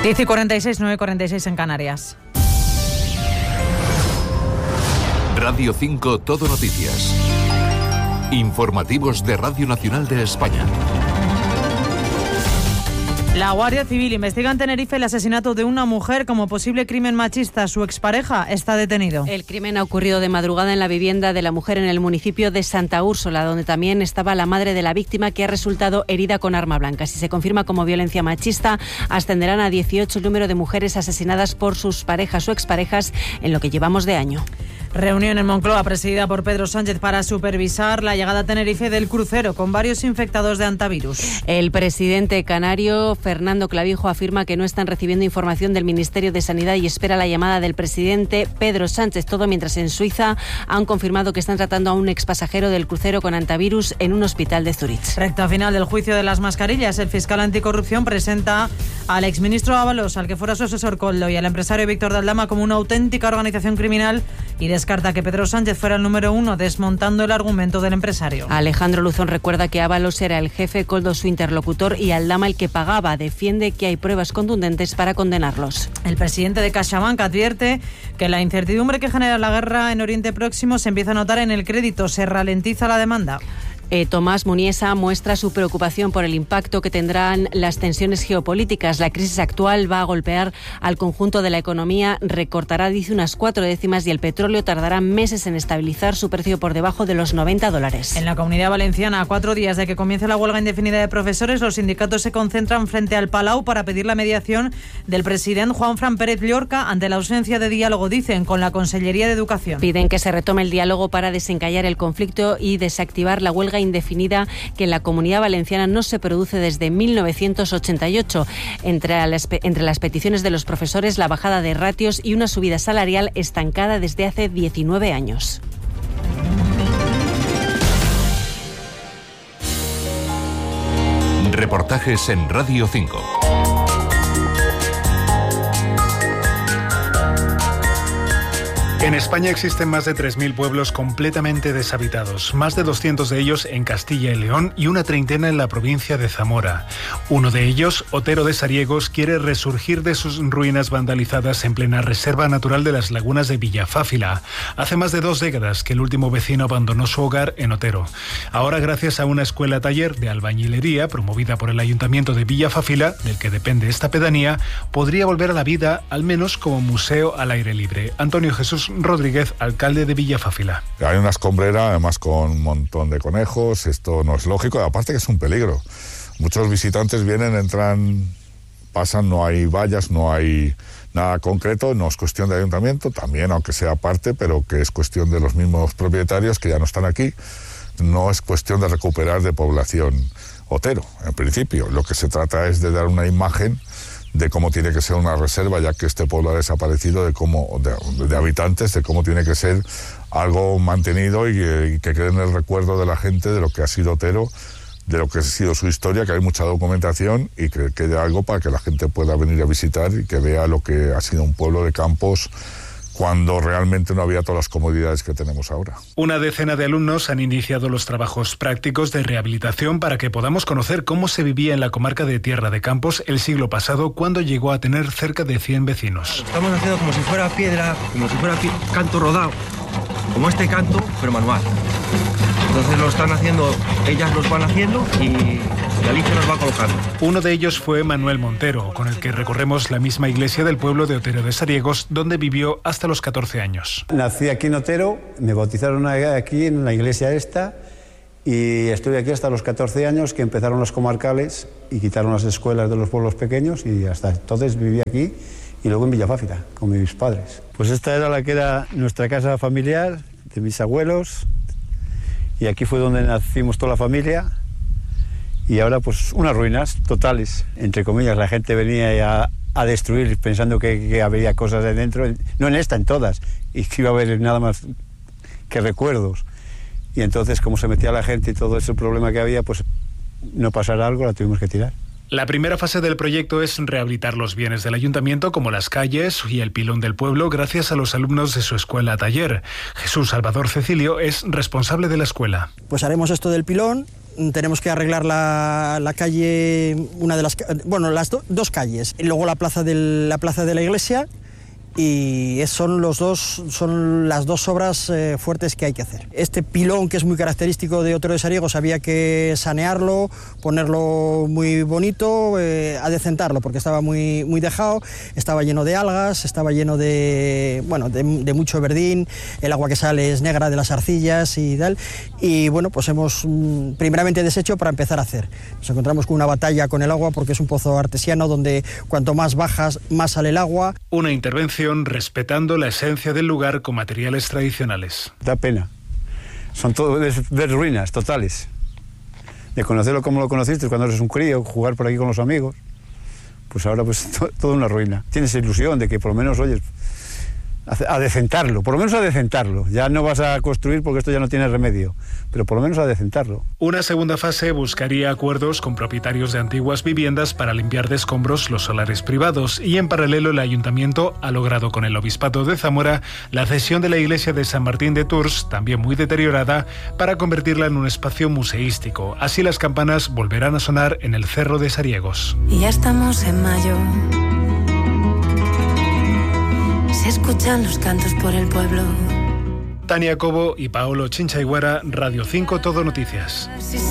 10:46, 9:46 en Canarias. Radio 5 Todo Noticias. Informativos de Radio Nacional de España. La Guardia Civil investiga en Tenerife el asesinato de una mujer como posible crimen machista. Su expareja está detenido. El crimen ha ocurrido de madrugada en la vivienda de la mujer en el municipio de Santa Úrsula, donde también estaba la madre de la víctima, que ha resultado herida con arma blanca. Si se confirma como violencia machista, ascenderán a 18 el número de mujeres asesinadas por sus parejas o exparejas en lo que llevamos de año. Reunión en Moncloa presidida por Pedro Sánchez para supervisar la llegada a Tenerife del crucero con varios infectados de hantavirus. El presidente canario Fernando Clavijo afirma que no están recibiendo información del Ministerio de Sanidad y espera la llamada del presidente Pedro Sánchez. Todo mientras en Suiza han confirmado que están tratando a un expasajero del crucero con hantavirus en un hospital de Zurich. Recta final del juicio de las mascarillas. El fiscal anticorrupción presenta al exministro Ábalos, al que fuera su asesor Koldo, y al empresario Víctor de Aldama como una auténtica organización criminal y descarta que Pedro Sánchez fuera el número uno, desmontando el argumento del empresario. Alejandro Luzón recuerda que Ábalos era el jefe, Koldo su interlocutor y Aldama el que pagaba. Defiende que hay pruebas contundentes para condenarlos. El presidente de CaixaBank advierte que la incertidumbre que genera la guerra en Oriente Próximo se empieza a notar en el crédito, se ralentiza la demanda. Tomás Muniesa muestra su preocupación por el impacto que tendrán las tensiones geopolíticas. La crisis actual va a golpear al conjunto de la economía, recortará, dice, unas 4 décimas y el petróleo tardará meses en estabilizar su precio por debajo de los $90. En la Comunidad Valenciana, a 4 días de que comience la huelga indefinida de profesores, los sindicatos se concentran frente al Palau para pedir la mediación del presidente Juanfran Pérez Llorca ante la ausencia de diálogo, dicen, con la Consellería de Educación. Piden que se retome el diálogo para desencallar el conflicto y desactivar la huelga indefinida que en la Comunidad Valenciana no se produce desde 1988. Entre las peticiones de los profesores, la bajada de ratios y una subida salarial estancada desde hace 19 años. Reportajes en Radio 5. En España existen más de 3.000 pueblos completamente deshabitados, más de 200 de ellos en Castilla y León y una treintena en la provincia de Zamora. Uno de ellos, Otero de Sariegos, quiere resurgir de sus ruinas vandalizadas en plena reserva natural de las lagunas de Villafáfila. Hace más de 2 décadas que el último vecino abandonó su hogar en Otero. Ahora, gracias a una escuela taller de albañilería promovida por el Ayuntamiento de Villafáfila, del que depende esta pedanía, podría volver a la vida, al menos como museo al aire libre. Antonio Jesús Rodríguez, alcalde de Villafáfila. Hay una escombrera, además con un montón de conejos, esto no es lógico, aparte que es un peligro. Muchos visitantes vienen, entran, pasan, no hay vallas, no hay nada concreto, no es cuestión de ayuntamiento, también aunque sea parte, pero que es cuestión de los mismos propietarios que ya no están aquí, no es cuestión de recuperar de población Otero, en principio. Lo que se trata es de dar una imagen de cómo tiene que ser una reserva, ya que este pueblo ha desaparecido, de habitantes, de cómo tiene que ser algo mantenido y que quede en el recuerdo de la gente de lo que ha sido Otero, de lo que ha sido su historia, que hay mucha documentación y que quede algo para que la gente pueda venir a visitar y que vea lo que ha sido un pueblo de campos cuando realmente no había todas las comodidades que tenemos ahora. Una decena de alumnos han iniciado los trabajos prácticos de rehabilitación para que podamos conocer cómo se vivía en la comarca de Tierra de Campos el siglo pasado, cuando llegó a tener cerca de 100 vecinos. Estamos haciendo como si fuera piedra, como si fuera canto rodado, como este canto, pero manual. Entonces lo están haciendo, ellas los van haciendo y Alicia nos va colocando. Uno de ellos fue Manuel Montero, con el que recorremos la misma iglesia del pueblo de Otero de Sariegos, donde vivió hasta los 14 años. Nací aquí en Otero, me bautizaron aquí en la iglesia esta y estuve aquí hasta los 14 años, que empezaron los comarcales y quitaron las escuelas de los pueblos pequeños, y hasta entonces viví aquí y luego en Villafáfila con mis padres. Pues esta era la que era nuestra casa familiar, de mis abuelos, y aquí fue donde nacimos toda la familia. Y ahora pues unas ruinas totales, entre comillas. La gente venía a destruir pensando que había cosas de dentro, no en esta, en todas, y que iba a haber nada más que recuerdos. Y entonces, como se metía la gente y todo ese problema que había, pues no pasara algo, la tuvimos que tirar. La primera fase del proyecto es rehabilitar los bienes del ayuntamiento, como las calles y el pilón del pueblo, gracias a los alumnos de su escuela taller. Jesús Salvador Cecilio es responsable de la escuela. Pues haremos esto del pilón, tenemos que arreglar la calle, las dos calles, y luego la plaza de la iglesia, y son las dos obras fuertes que hay que hacer. Este pilón, que es muy característico de Otero de Sariegos, había que sanearlo, ponerlo muy bonito, adecentarlo, porque estaba muy dejado, estaba lleno de algas, estaba lleno de mucho verdín, el agua que sale es negra de las arcillas y tal, y bueno, pues hemos primeramente deshecho para empezar a hacer. Nos encontramos con una batalla con el agua, porque es un pozo artesiano donde cuanto más bajas, más sale el agua. Una intervención respetando la esencia del lugar con materiales tradicionales. Da pena. Son todo de ruinas totales. De conocerlo como lo conociste cuando eres un crío, jugar por aquí con los amigos. Pues ahora pues toda una ruina. Tienes ilusión de que por lo menos, oyes, adecentarlo, por lo menos adecentarlo. Ya no vas a construir porque esto ya no tiene remedio, pero por lo menos adecentarlo. Una segunda fase buscaría acuerdos con propietarios de antiguas viviendas para limpiar de escombros los solares privados, y en paralelo el ayuntamiento ha logrado con el Obispado de Zamora la cesión de la iglesia de San Martín de Tours, también muy deteriorada, para convertirla en un espacio museístico. Así las campanas volverán a sonar en el Cerro de Sariegos. Y ya estamos en mayo. Se escuchan los cantos por el pueblo. Tania Cobo y Paolo Chinchaiguara, Radio 5 Todo Noticias.